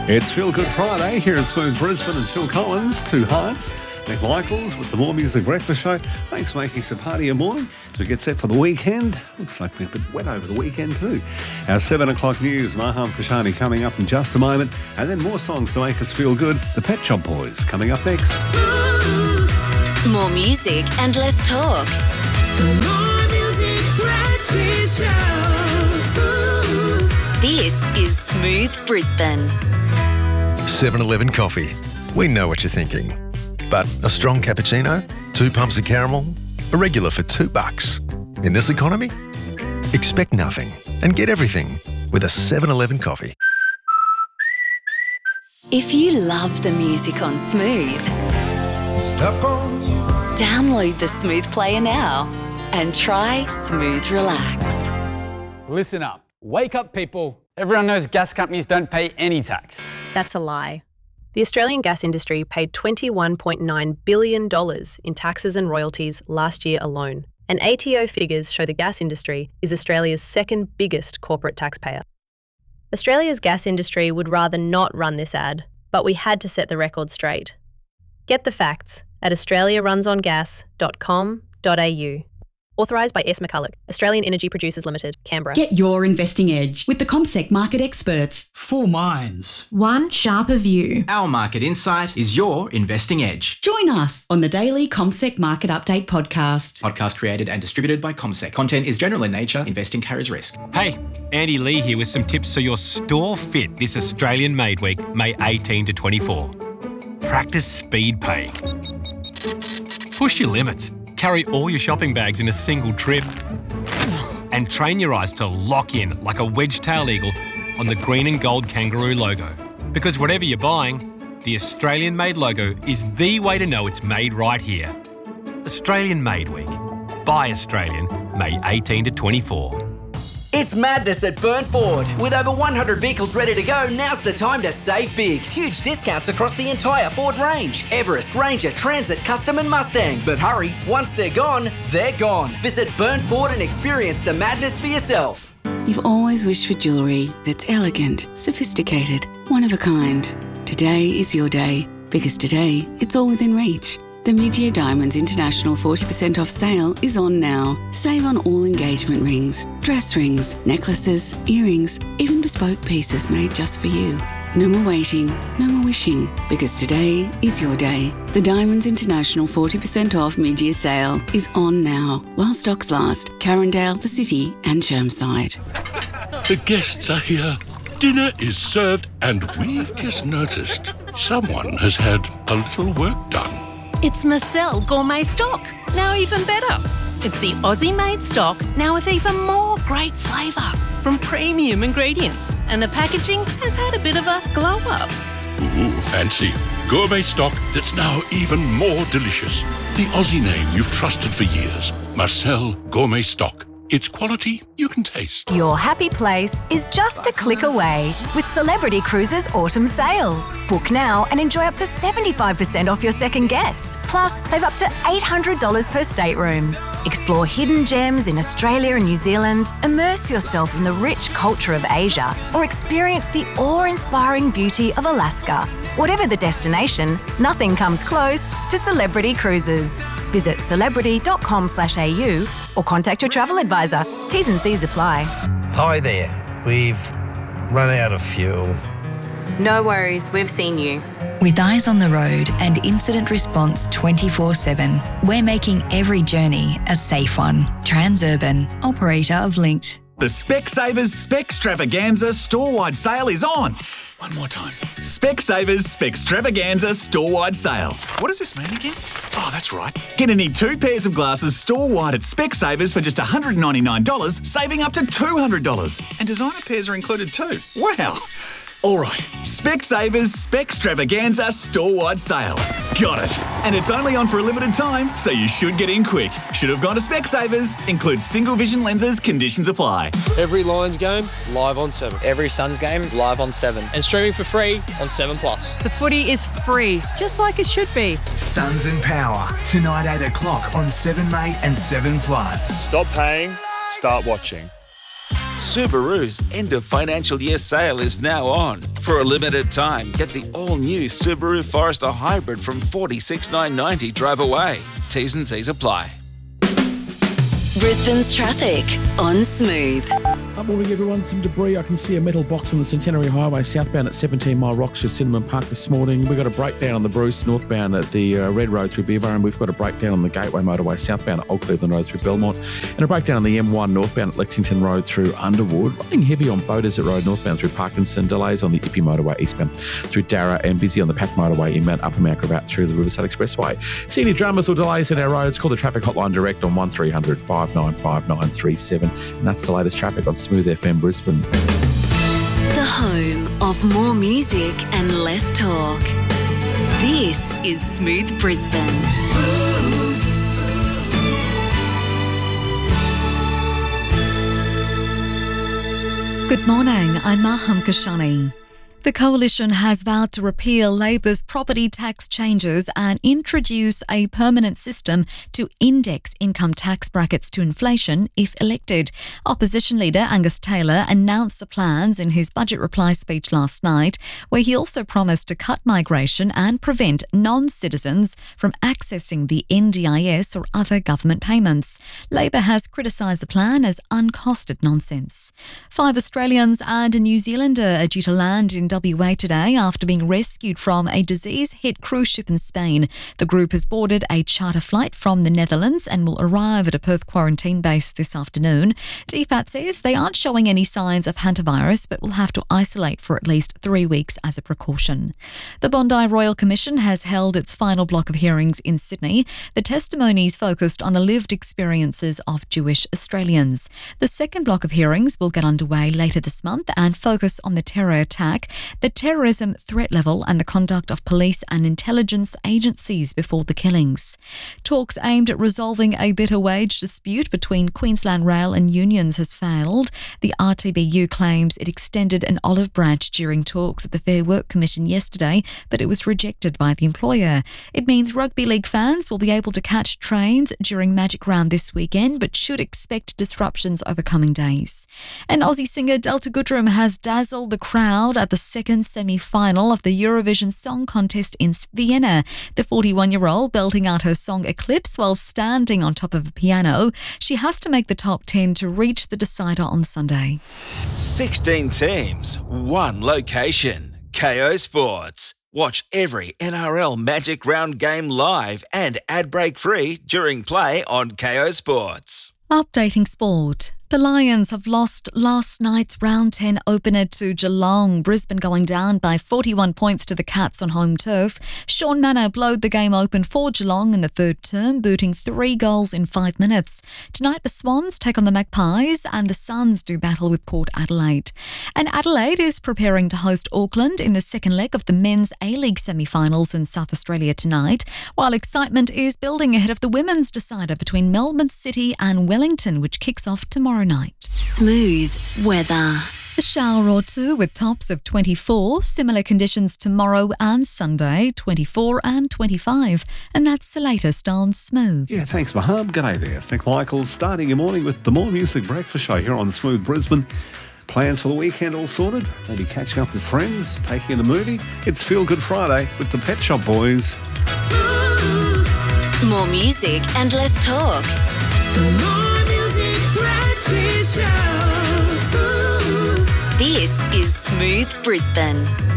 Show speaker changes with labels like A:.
A: It's Feel Good Friday here in Smooth Brisbane and Phil Collins, Two Hearts. Nick Michaels with the More Music Breakfast Show. Thanks for making us a part of your morning to get set for the weekend. Looks like we're a bit wet over the weekend too. Our 7 o'clock news, Maham Kashani coming up in just a moment. And then more songs to make us feel good. The Pet Shop Boys coming up next.
B: More music and less talk.
C: The More Music Breakfast Show.
B: This is Smooth Brisbane.
D: 7-Eleven coffee. We know what you're thinking. But a strong cappuccino, 2 pumps of caramel, a regular for $2. In this economy, expect nothing and get everything with a 7-Eleven coffee.
B: If you love the music on Smooth, download the Smooth player now and try Smooth Relax.
E: Listen up. Wake up, people. Everyone knows gas companies don't pay any tax.
F: That's a lie. The Australian gas industry paid $21.9 billion in taxes and royalties last year alone, and ATO figures show the gas industry is Australia's second biggest corporate taxpayer. Australia's gas industry would rather not run this ad, but we had to set the record straight. Get the facts at australiarunsongas.com.au. Authorised by S. McCulloch, Australian Energy Producers Limited, Canberra.
G: Get your investing edge with the CommSec market experts.
H: 4 minds.
I: One sharper view.
J: Our market insight is your investing edge.
G: Join us on the daily CommSec Market Update podcast.
J: Podcast created and distributed by CommSec. Content is general in nature. Investing carries risk.
K: Hey, Andy Lee here with some tips so you're store fit this Australian Made Week, May 18 to 24. Practice speed paying. Push your limits. Carry all your shopping bags in a single trip. And train your eyes to lock in like a wedge-tailed eagle on the green and gold kangaroo logo. Because whatever you're buying, the Australian Made logo is the way to know it's made right here. Australian Made Week. Buy Australian, May 18 to 24.
L: It's madness at Burnt Ford. With over 100 vehicles ready to go, now's the time to save big. Huge discounts across the entire Ford range. Everest, Ranger, Transit, Custom and Mustang. But hurry, once they're gone, they're gone. Visit Burnt Ford and experience the madness for yourself.
M: You've always wished for jewellery that's elegant, sophisticated, one of a kind. Today is your day, because today it's all within reach. The Mid-Year Diamonds International 40% off sale is on now. Save on all engagement rings, dress rings, necklaces, earrings, even bespoke pieces made just for you. No more waiting, no more wishing, because today is your day. The Diamonds International 40% off mid-year sale is on now, while stocks last. Carindale, the City and Chermside.
N: The guests are here. Dinner is served and we've just noticed someone has had a little work done.
O: It's Marcel Gourmet Stock, now even better. It's the Aussie-made stock, now with even more great flavour from premium ingredients. And the packaging has had a bit of a glow-up.
N: Ooh, fancy. Gourmet stock that's now even more delicious. The Aussie name you've trusted for years. Marcel Gourmet Stock. It's quality you can taste.
P: Your happy place is just a click away with Celebrity Cruises Autumn Sale. Book now and enjoy up to 75% off your second guest. Plus, save up to $800 per stateroom. Explore hidden gems in Australia and New Zealand, immerse yourself in the rich culture of Asia, or experience the awe-inspiring beauty of Alaska. Whatever the destination, nothing comes close to Celebrity Cruises. Visit celebrity.com/au or contact your travel advisor. T's and C's apply.
Q: Hi there. We've run out of fuel.
R: No worries, we've seen you.
S: With eyes on the road and incident response 24/7, we're making every journey a safe one. Transurban, operator of Linked.
T: The Specsavers Specstravaganza store-wide sale is on. One more time. Specsavers Specstravaganza store-wide sale. What does this mean again? Oh, that's right. Get any 2 pairs of glasses store-wide at Specsavers for just $199, saving up to $200. And designer pairs are included too. Wow. All right, Specsavers Specstravaganza store-wide sale. Got it. And it's only on for a limited time, so you should get in quick. Should have gone to Specsavers. Includes single vision lenses, conditions apply.
B: Every Lions game, live on 7.
C: Every Suns game, live on 7.
B: And streaming for free on 7+.
F: The footy is free, just like it should be.
E: Suns and Power, tonight 8 o'clock on 7 Mate and 7+.
I: Stop paying, start watching.
H: Subaru's end of financial year sale is now on. For a limited time, get the all-new Subaru Forester Hybrid from $46,990 drive away. T's and C's apply.
B: Brisbane's traffic on Smooth.
I: Good morning, everyone. Some debris. I can see a metal box on the Centenary Highway southbound at 17 Mile Rocks through Cinnamon Park this morning. We've got a breakdown on the Bruce northbound at the Red Road through Beaver, and we've got a breakdown on the Gateway Motorway southbound at Old Cleveland Road through Belmont, and a breakdown on the M1 northbound at Lexington Road through Underwood. Running heavy on Bow Desert Road northbound through Parkinson. Delays on the Ippy Motorway eastbound through Darra, and busy on the Pack Motorway inbound Upper Mount Gravatt through the Riverside Expressway. See any dramas or delays in our roads? Call the traffic hotline direct on 1300 595 937, and that's the latest traffic on Smooth FM Brisbane.
B: The home of more music and less talk. This is Smooth Brisbane.
U: Good morning, I'm Maham Kashani. The Coalition has vowed to repeal Labor's property tax changes and introduce a permanent system to index income tax brackets to inflation if elected. Opposition leader Angus Taylor announced the plans in his budget reply speech last night, where he also promised to cut migration and prevent non-citizens from accessing the NDIS or other government payments. Labor has criticised the plan as uncosted nonsense. 5 Australians and a New Zealander are due to land in WA today after being rescued from a disease-hit cruise ship in Spain. The group has boarded a charter flight from the Netherlands and will arrive at a Perth quarantine base this afternoon. DFAT says they aren't showing any signs of hantavirus but will have to isolate for at least 3 weeks as a precaution. The Bondi Royal Commission has held its final block of hearings in Sydney. The testimonies focused on the lived experiences of Jewish Australians. The second block of hearings will get underway later this month and focus on the terror attack, the terrorism threat level and the conduct of police and intelligence agencies before the killings. Talks aimed at resolving a bitter wage dispute between Queensland Rail and unions has failed. The RTBU claims it extended an olive branch during talks at the Fair Work Commission yesterday, but it was rejected by the employer. It means rugby league fans will be able to catch trains during Magic Round this weekend, but should expect disruptions over coming days. And Aussie singer Delta Goodrem has dazzled the crowd at the second semi-final of the Eurovision Song Contest in Vienna. The 41-year-old belting out her song Eclipse while standing on top of a piano. She has to make the top 10 to reach the decider on Sunday.
H: 16 teams, 1 location. KO Sports. Watch every NRL Magic Round game live and ad break free during play on KO Sports.
U: Updating sport. The Lions have lost last night's Round 10 opener to Geelong. Brisbane going down by 41 points to the Cats on home turf. Sean Manor blowed the game open for Geelong in the third term, booting 3 goals in 5 minutes. Tonight the Swans take on the Magpies and the Suns do battle with Port Adelaide. And Adelaide is preparing to host Auckland in the second leg of the Men's A-League semi-finals in South Australia tonight, while excitement is building ahead of the women's decider between Melbourne City and Wellington, which kicks off tomorrow night.
B: Smooth weather.
U: A shower or two with tops of 24. Similar conditions tomorrow and Sunday, 24 and 25. And that's the latest on Smooth.
A: Yeah, thanks, Mahab. G'day there. It's Nick Michaels starting your morning with the More Music Breakfast Show here on Smooth Brisbane. Plans for the weekend all sorted? Maybe catching up with friends, taking in a movie? It's Feel Good Friday with the Pet Shop Boys.
B: More music and less talk. This is Smooth Brisbane.